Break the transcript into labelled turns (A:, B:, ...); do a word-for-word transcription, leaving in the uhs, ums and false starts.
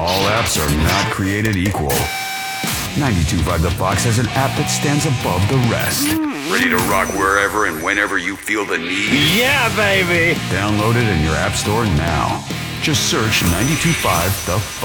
A: All apps are not created equal. ninety-two point five The Fox has an app that stands above the rest. Ready to rock wherever and whenever you feel the need?
B: Yeah, baby!
A: Download it in your app store now. Just search ninety-two point five The Fox.